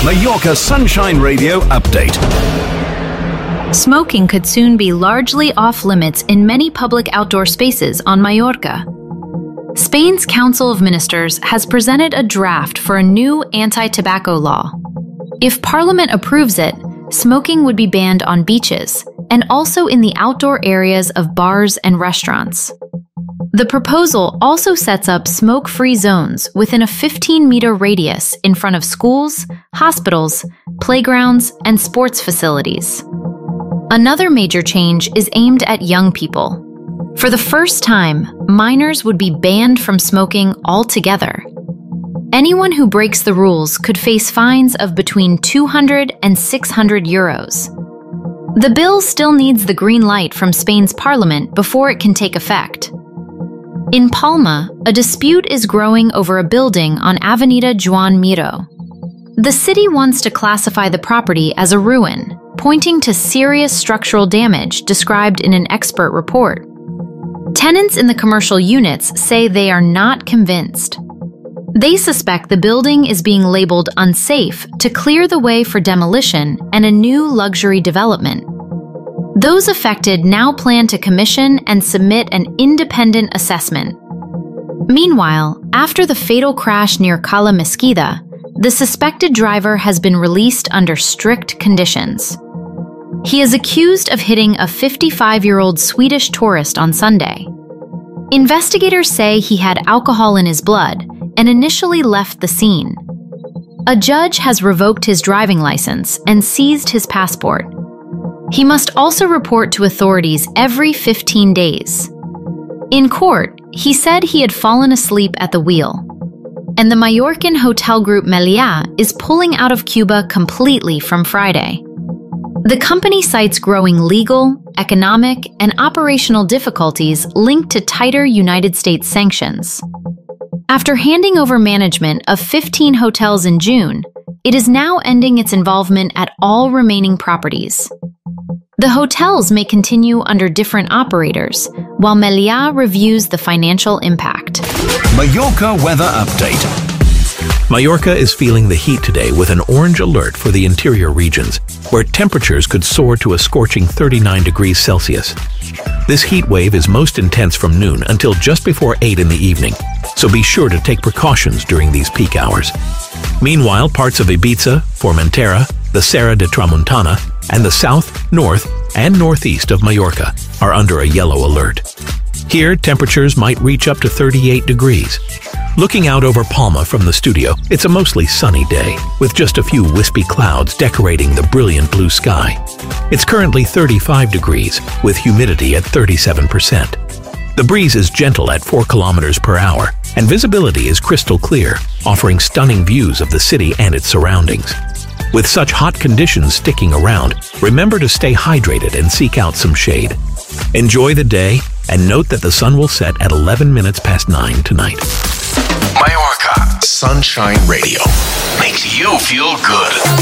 Mallorca Sunshine Radio update. Smoking could soon be largely off limits in many public outdoor spaces on Mallorca. Spain's Council of Ministers has presented a draft for a new anti-tobacco law. If Parliament approves it, smoking would be banned on beaches and also in the outdoor areas of bars and restaurants. The proposal also sets up smoke-free zones within a 15-meter radius in front of schools, hospitals, playgrounds, and sports facilities. Another major change is aimed at young people. For the first time, minors would be banned from smoking altogether. Anyone who breaks the rules could face fines of between 200 and 600 euros. The bill still needs the green light from Spain's parliament before it can take effect. In Palma, a dispute is growing over a building on Avenida Joan Miró. The city wants to classify the property as a ruin, pointing to serious structural damage described in an expert report. Tenants in the commercial units say they are not convinced. They suspect the building is being labeled unsafe to clear the way for demolition and a new luxury development. Those affected now plan to commission and submit an independent assessment. Meanwhile, after the fatal crash near Cala Mesquida, the suspected driver has been released under strict conditions. He is accused of hitting a 55-year-old Swedish tourist on Sunday. Investigators say he had alcohol in his blood and initially left the scene. A judge has revoked his driving license and seized his passport. He must also report to authorities every 15 days. In court, he said he had fallen asleep at the wheel. And the Mallorcan hotel group Meliá is pulling out of Cuba completely from Friday. The company cites growing legal, economic, and operational difficulties linked to tighter United States sanctions. After handing over management of 15 hotels in June, it is now ending its involvement at all remaining properties. The hotels may continue under different operators, while Meliá reviews the financial impact. Mallorca weather update. Mallorca is feeling the heat today with an orange alert for the interior regions, where temperatures could soar to a scorching 39 degrees Celsius. This heat wave is most intense from noon until just before 8 in the evening, so be sure to take precautions during these peak hours. Meanwhile, parts of Ibiza, Formentera, the Serra de Tramuntana, and the south, north, and northeast of Mallorca are under a yellow alert. Here, temperatures might reach up to 38 degrees. Looking out over Palma from the studio, it's a mostly sunny day, with just a few wispy clouds decorating the brilliant blue sky. It's currently 35 degrees, with humidity at 37%. The breeze is gentle at 4 kilometers per hour, and visibility is crystal clear, offering stunning views of the city and its surroundings. With such hot conditions sticking around, remember to stay hydrated and seek out some shade. Enjoy the day, and note that the sun will set at 11 minutes past 9 tonight. Mallorca Sunshine Radio makes you feel good.